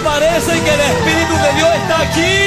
parece que el Espíritu de Dios está aquí?